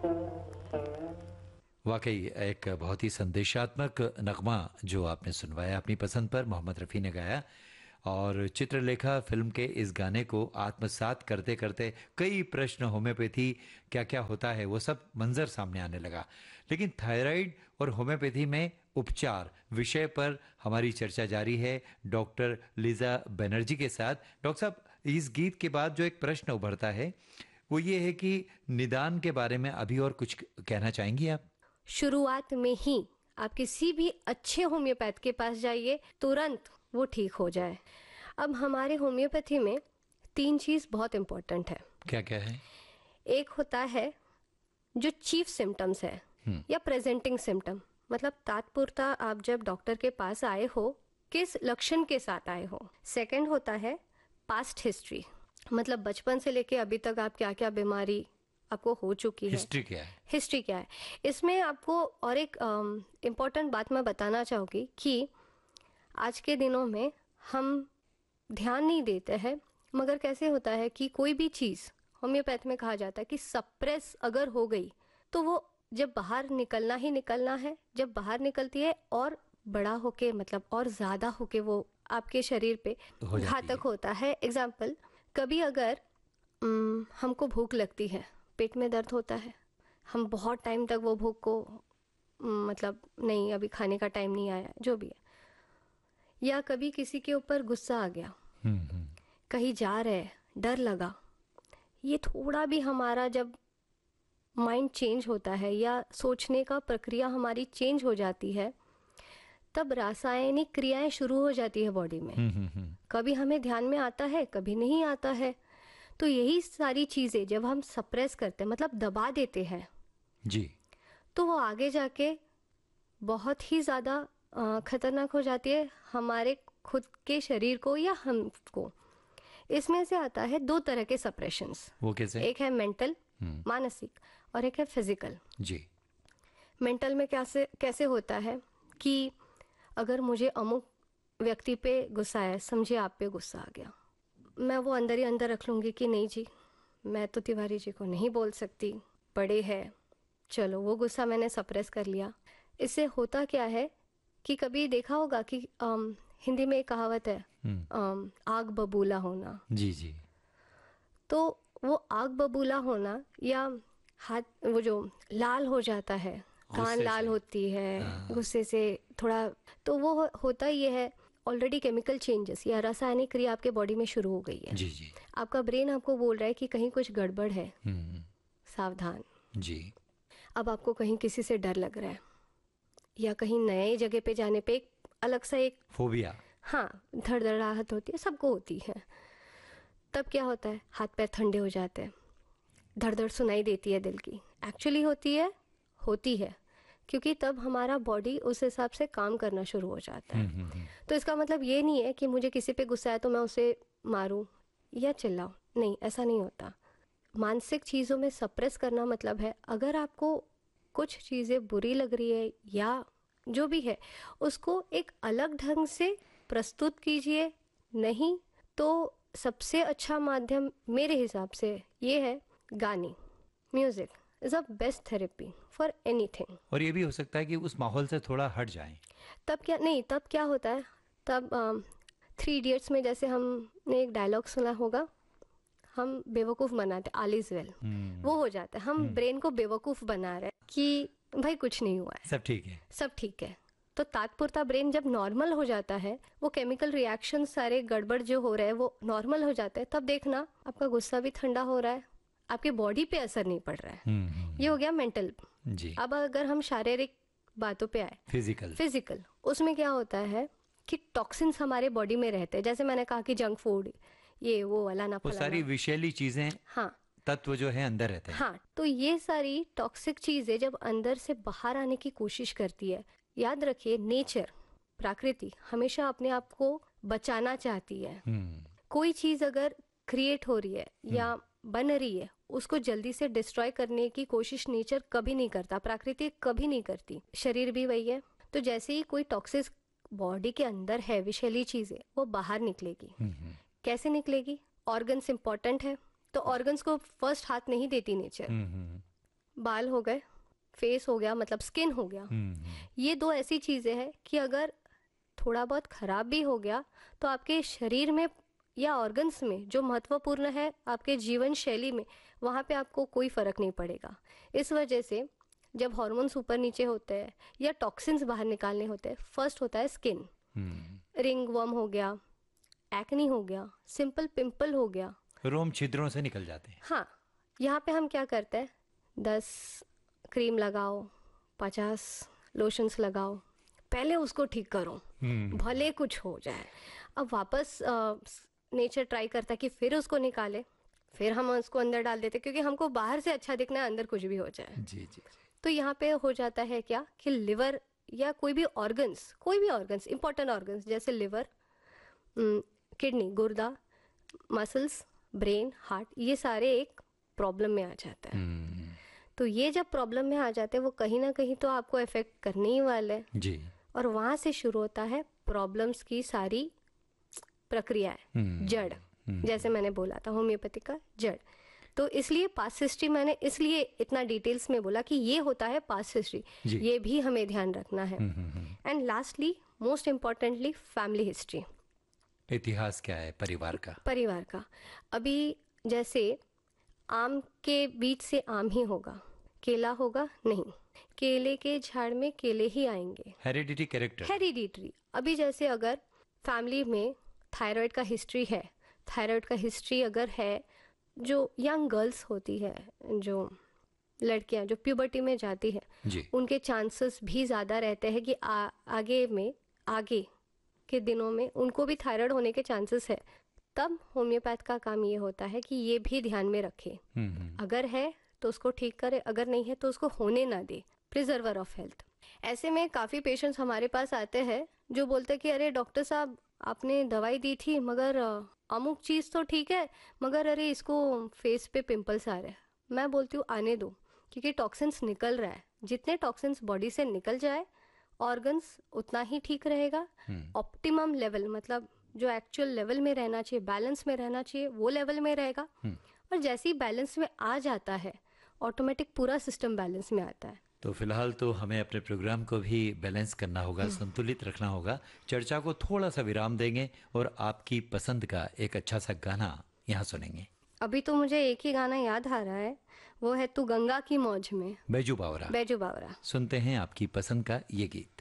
वाकई एक बहुत ही संदेशात्मक नगमा जो आपने सुनवाया अपनी पसंद पर, मोहम्मद रफ़ी ने गाया। और चित्रलेखा फिल्म के इस गाने को आत्मसात करते करते कई प्रश्न, होम्योपैथी क्या क्या होता है, वो सब मंजर सामने आने लगा। लेकिन थायराइड और होम्योपैथी में उपचार विषय पर हमारी चर्चा जारी है डॉक्टर लिजा बनर्जी के साथ। डॉक्टर साहब, इस गीत के बाद जो एक प्रश्न उभरता है वो ये है कि निदान के बारे में अभी और कुछ कहना चाहेंगी आप? शुरुआत में ही आप किसी भी अच्छे होम्योपैथ के पास जाइए, तुरंत वो ठीक हो जाए। अब हमारे होम्योपैथी में 3 चीज़ बहुत इम्पोर्टेंट है। क्या क्या है? एक होता है जो चीफ सिम्टम्स है या प्रेजेंटिंग सिम्टम, मतलब तात्पुरता आप जब डॉक्टर के पास आए हो किस लक्षण के साथ आए हो। सेकंड होता है पास्ट हिस्ट्री, मतलब बचपन से लेके अभी तक आप क्या क्या बीमारी आपको हो चुकी है, हिस्ट्री क्या है? हिस्ट्री क्या है। इसमें आपको और एक इम्पॉर्टेंट बात मैं बताना चाहूँगी कि आज के दिनों में हम ध्यान नहीं देते हैं, मगर कैसे होता है कि कोई भी चीज़ होम्योपैथ में कहा जाता है कि सप्रेस अगर हो गई तो वो जब बाहर निकलना ही निकलना है, जब बाहर निकलती है और बड़ा होके, मतलब और ज़्यादा होके वो आपके शरीर पे घातक होता है। एग्जाम्पल, कभी अगर हमको भूख लगती है, पेट में दर्द होता है, हम बहुत टाइम तक वो भूख को मतलब नहीं, अभी खाने का टाइम नहीं आया, जो भी है, या कभी किसी के ऊपर गुस्सा आ गया, कहीं जा रहे, डर लगा, ये थोड़ा भी हमारा जब माइंड चेंज होता है या सोचने का प्रक्रिया हमारी चेंज हो जाती है, तब रासायनिक क्रियाएं शुरू हो जाती है बॉडी में। कभी हमें ध्यान में आता है, कभी नहीं आता है। तो यही सारी चीज़ें जब हम सप्रेस करते हैं, मतलब दबा देते हैं जी, तो वो आगे जाके बहुत ही ज़्यादा खतरनाक हो जाती है हमारे खुद के शरीर को या हमको। इसमें से आता है 2 तरह के सप्रेशंस। वो कैसे? एक है मेंटल, मानसिक, और एक है फिजिकल। जी। मेंटल में कैसे होता है कि अगर मुझे अमुक व्यक्ति पे गुस्सा है, समझिए आप पे गुस्सा आ गया, मैं वो अंदर ही अंदर रख लूँगी कि नहीं जी, मैं तो तिवारी जी को नहीं बोल सकती, बड़े हैं, चलो वो गुस्सा मैंने सप्रेस कर लिया। इससे होता क्या है कि कभी देखा होगा कि हिंदी में एक कहावत है, आग बबूला होना। जी जी। तो वो आग बबूला होना या हाथ वो जो लाल हो जाता है, कान लाल होती है गुस्से से थोड़ा, तो वो होता ये है ऑलरेडी केमिकल चेंजेस या रासायनिक क्रिया आपके बॉडी में शुरू हो गई है। जी जी। आपका ब्रेन आपको बोल रहा है कि कहीं कुछ गड़बड़ है, सावधान। जी। अब आपको कहीं किसी से डर लग रहा है या कहीं नए जगह पे जाने पे एक अलग सा एक फोबिया, हाँ, धड़धड़ाहट होती है, सबको होती है। तब क्या होता है, हाथ पैर ठंडे हो जाते हैं, धड़धड़ सुनाई देती है दिल की। एक्चुअली होती है क्योंकि तब हमारा बॉडी उस हिसाब से काम करना शुरू हो जाता है। तो इसका मतलब ये नहीं है कि मुझे किसी पे गुस्सा है तो मैं उसे मारूं या चिल्लाऊं, नहीं, ऐसा नहीं होता। मानसिक चीज़ों में सप्रेस करना मतलब है अगर आपको कुछ चीज़ें बुरी लग रही है या जो भी है, उसको एक अलग ढंग से प्रस्तुत कीजिए। नहीं तो सबसे अच्छा माध्यम मेरे हिसाब से ये है गाने। Music is a best therapy for anything. और ये भी हो सकता है कि उस माहौल से थोड़ा हट जाएं। तब क्या होता है, तब 3 इडियट्स में जैसे हमने एक डायलॉग सुना होगा, हम बेवकूफ़ बनाते, ऑल इज वेल, वो हो जाता है। हम ब्रेन को बेवकूफ़ बना रहे हैं कि भाई कुछ नहीं हुआ है, सब ठीक है, सब ठीक है। तो तात्पुरता ब्रेन जब नॉर्मल हो जाता है, वो केमिकल रिएक्शन सारे गड़बड़ जो हो रहे हैं वो नॉर्मल हो जाते हैं, तब देखना आपका गुस्सा भी ठंडा हो रहा है, आपके बॉडी पे असर नहीं पड़ रहा है। ये हो गया मेंटल जी। अब अगर हम शारीरिक बातों पे आए, फिजिकल, उसमें क्या होता है कि टॉक्सिन्स हमारे बॉडी में रहते हैं। जैसे मैंने कहा कि जंक फूड, ये वो वाला ना वो सारी विषैली चीजें, हाँ, तत्व जो है अंदर रहते हैं। हाँ, तो ये सारी टॉक्सिक चीजें जब अंदर से बाहर आने की कोशिश करती है, याद रखिए नेचर, प्रकृति हमेशा अपने आप को बचाना चाहती है। कोई चीज अगर क्रिएट हो रही है या बन रही है, उसको जल्दी से डिस्ट्रॉय करने की कोशिश नेचर कभी नहीं करता, प्रकृति कभी नहीं करती। शरीर भी वही है। तो जैसे ही कोई टॉक्सिक बॉडी के अंदर है, विषैली चीजें, वो बाहर निकलेगी। कैसे निकलेगी? ऑर्गन्स इंपॉर्टेंट है, तो ऑर्गन्स को फर्स्ट हाथ नहीं देती नेचर। बाल हो गए, फेस हो गया, मतलब स्किन हो गया। ये दो ऐसी चीज़ें हैं कि अगर थोड़ा बहुत खराब भी हो गया तो आपके शरीर में या ऑर्गन्स में जो महत्वपूर्ण है आपके जीवन शैली में, वहाँ पे आपको कोई फर्क नहीं पड़ेगा। इस वजह से जब हार्मोन्स ऊपर नीचे होते हैं या टॉक्सिन्स बाहर निकालने होते हैं, फर्स्ट होता है स्किन। रिंग वर्म हो गया, एक्नी हो गया, सिंपल पिंपल हो गया। रोम छिद्रों से निकल जाते हैं। हाँ, यहाँ पे हम क्या करते हैं, 10 क्रीम लगाओ, 50 लोशंस लगाओ, पहले उसको ठीक करो, भले कुछ हो जाए। अब वापस नेचर ट्राई करता है कि फिर उसको निकाले, फिर हम उसको अंदर डाल देते, क्योंकि हमको बाहर से अच्छा दिखना है, अंदर कुछ भी हो जाए। जी जी जी। तो यहाँ पे हो जाता है क्या कि लिवर या कोई भी ऑर्गन्स इंपॉर्टेंट ऑर्गन्स जैसे लिवर, किडनी, गुर्दा, मसल्स, ब्रेन, हार्ट, ये सारे एक प्रॉब्लम में आ जाता है। तो ये जब प्रॉब्लम में आ जाते हैं वो कहीं ना कहीं तो आपको इफेक्ट करने ही वाले हैं। जी। और वहाँ से शुरू होता है प्रॉब्लम्स की सारी प्रक्रियाएं, जड़। जैसे मैंने बोला था होम्योपैथी का जड़। तो इसलिए पास्ट हिस्ट्री मैंने इसलिए इतना डिटेल्स में बोला कि ये होता है पास्ट हिस्ट्री, ये भी हमें ध्यान रखना है। And lastly most importantly family history. इतिहास क्या है परिवार का? परिवार का। अभी जैसे आम के बीच से आम ही होगा, केला होगा नहीं, केले के झाड़ में केले ही आएंगे। Heredity character. हेरिडिटरी। अभी जैसे अगर फैमिली में थायराइड का हिस्ट्री है, थायराइड का हिस्ट्री अगर है, जो यंग गर्ल्स होती है, जो लड़कियां जो प्यूबर्टी में जाती है, जी। उनके चांसेस भी ज़्यादा रहते हैं कि आगे के दिनों में उनको भी थायराइड होने के चांसेस है। तब होम्योपैथ का काम ये होता है कि ये भी ध्यान में रखे, अगर है तो उसको ठीक करे, अगर नहीं है तो उसको होने ना दे। Preserver of health. ऐसे में काफ़ी पेशेंट्स हमारे पास आते हैं जो बोलते हैं कि अरे डॉक्टर साहब आपने दवाई दी थी मगर अमुक चीज़ तो ठीक है, मगर अरे इसको फेस पे पिंपल्स आ रहे हैं। मैं बोलती हूँ आने दो, क्योंकि टॉक्सिन्स निकल रहा है। जितने टॉक्सिन्स बॉडी से निकल जाए ऑर्गन्स उतना ही ठीक रहेगा। ऑप्टिमम लेवल मतलब जो एक्चुअल लेवल में रहना चाहिए, बैलेंस में रहना चाहिए, वो लेवल में रहेगा। और जैसे ही बैलेंस में आ जाता है ऑटोमेटिक पूरा सिस्टम बैलेंस में आता है। तो फिलहाल तो हमें अपने प्रोग्राम को भी बैलेंस करना होगा, संतुलित रखना होगा। चर्चा को थोड़ा सा विराम देंगे और आपकी पसंद का एक अच्छा सा गाना यहाँ सुनेंगे। अभी तो मुझे एक ही गाना याद आ रहा है, वो है तू गंगा की मौज में, बैजू बावरा। बैजू बावरा। सुनते हैं आपकी पसंद का ये गीत।